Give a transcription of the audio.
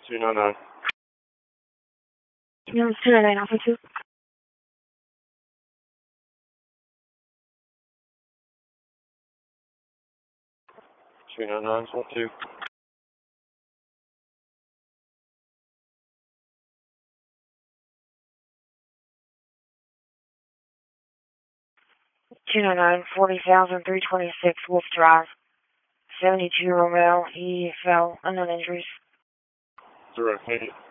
299. Yeah, it's 299 Alpha 2. 299, 12. 299 40,326 Wolf Drive. 72 Romeo. He fell. Unknown injuries. Direct, thank you.